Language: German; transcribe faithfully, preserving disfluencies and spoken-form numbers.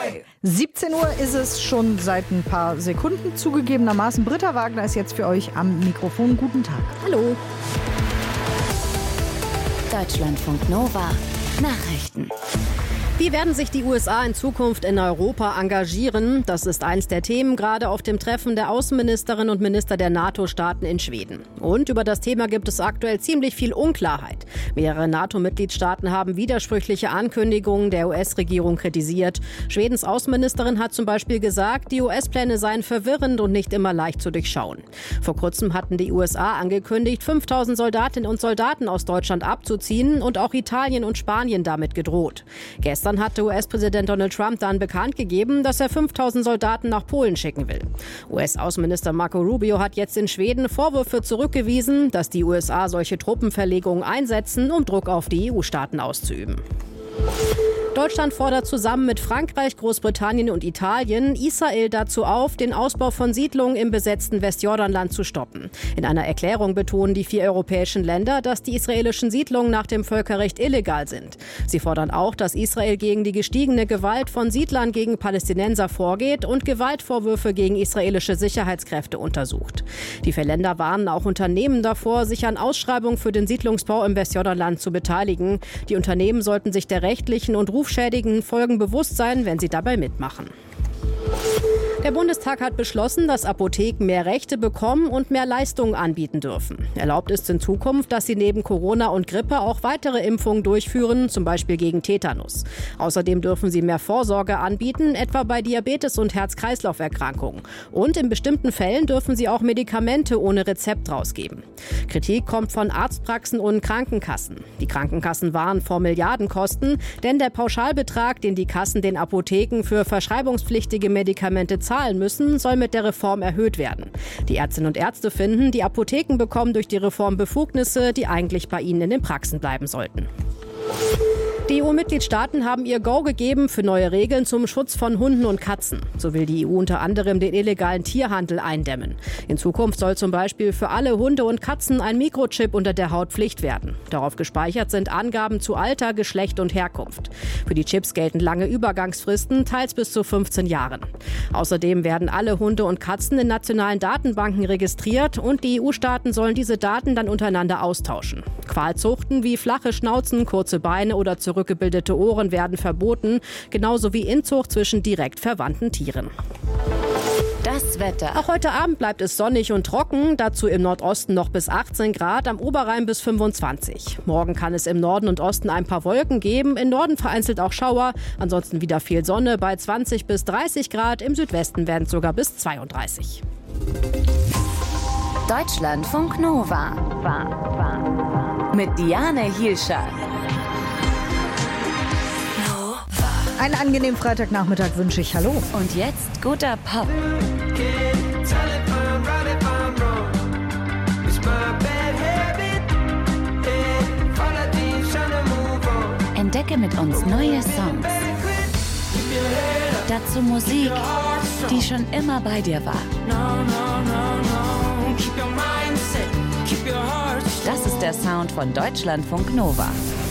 siebzehn Uhr ist es schon seit ein paar Sekunden zugegebenermaßen. Britta Wagner ist jetzt für euch am Mikrofon. Guten Tag. Hallo. Deutschlandfunk Nova. Nachrichten. Wie werden sich die U S A in Zukunft in Europa engagieren? Das ist eins der Themen gerade auf dem Treffen der Außenministerinnen und Minister der NATO-Staaten in Schweden. Und über das Thema gibt es aktuell ziemlich viel Unklarheit. Mehrere NATO-Mitgliedstaaten haben widersprüchliche Ankündigungen der U S-Regierung kritisiert. Schwedens Außenministerin hat zum Beispiel gesagt, die U S-Pläne seien verwirrend und nicht immer leicht zu durchschauen. Vor kurzem hatten die U S A angekündigt, fünftausend Soldatinnen und Soldaten aus Deutschland abzuziehen und auch Italien und Spanien damit gedroht. Gestern hatte U S-Präsident Donald Trump dann bekannt gegeben, dass er fünftausend Soldaten nach Polen schicken will. U S-Außenminister Marco Rubio hat jetzt in Schweden Vorwürfe zurückgewiesen, dass die U S A solche Truppenverlegungen einsetzen, um Druck auf die E U-Staaten auszuüben. Deutschland fordert zusammen mit Frankreich, Großbritannien und Italien Israel dazu auf, den Ausbau von Siedlungen im besetzten Westjordanland zu stoppen. In einer Erklärung betonen die vier europäischen Länder, dass die israelischen Siedlungen nach dem Völkerrecht illegal sind. Sie fordern auch, dass Israel gegen die gestiegene Gewalt von Siedlern gegen Palästinenser vorgeht und Gewaltvorwürfe gegen israelische Sicherheitskräfte untersucht. Die vier Länder warnen auch Unternehmen davor, sich an Ausschreibungen für den Siedlungsbau im Westjordanland zu beteiligen. Die Unternehmen sollten sich der rechtlichen und rufschädigenden Folgen bewusst sein, wenn sie dabei mitmachen. Der Bundestag hat beschlossen, dass Apotheken mehr Rechte bekommen und mehr Leistungen anbieten dürfen. Erlaubt ist in Zukunft, dass sie neben Corona und Grippe auch weitere Impfungen durchführen, zum Beispiel gegen Tetanus. Außerdem dürfen sie mehr Vorsorge anbieten, etwa bei Diabetes und Herz-Kreislauf-Erkrankungen. Und in bestimmten Fällen dürfen sie auch Medikamente ohne Rezept rausgeben. Kritik kommt von Arztpraxen und Krankenkassen. Die Krankenkassen warnen vor Milliardenkosten, denn der Pauschalbetrag, den die Kassen den Apotheken für verschreibungspflichtige Medikamente zahlen müssen, soll mit der Reform erhöht werden. Die Ärztinnen und Ärzte finden, die Apotheken bekommen durch die Reform Befugnisse, die eigentlich bei ihnen in den Praxen bleiben sollten. Die E U-Mitgliedstaaten haben ihr Go gegeben für neue Regeln zum Schutz von Hunden und Katzen. So will die E U unter anderem den illegalen Tierhandel eindämmen. In Zukunft soll zum Beispiel für alle Hunde und Katzen ein Mikrochip unter der Haut Pflicht werden. Darauf gespeichert sind Angaben zu Alter, Geschlecht und Herkunft. Für die Chips gelten lange Übergangsfristen, teils bis zu fünfzehn Jahren. Außerdem werden alle Hunde und Katzen in nationalen Datenbanken registriert und die E U-Staaten sollen diese Daten dann untereinander austauschen. Qualzuchten wie flache Schnauzen, kurze Beine oder zurückgebildete Ohren werden verboten, genauso wie Inzucht zwischen direkt verwandten Tieren. Das Wetter. Auch heute Abend bleibt es sonnig und trocken, dazu im Nordosten noch bis achtzehn Grad, am Oberrhein bis fünfundzwanzig. Morgen kann es im Norden und Osten ein paar Wolken geben, im Norden vereinzelt auch Schauer, ansonsten wieder viel Sonne bei zwanzig bis dreißig Grad, im Südwesten werden es sogar bis zweiunddreißig. Deutschlandfunk Nova. Mit Diane Hielscher. Einen angenehmen Freitagnachmittag wünsche ich. Hallo. Und jetzt guter Pop. Entdecke mit uns neue Songs. Dazu Musik, die schon immer bei dir war. Das ist der Sound von Deutschlandfunk Nova.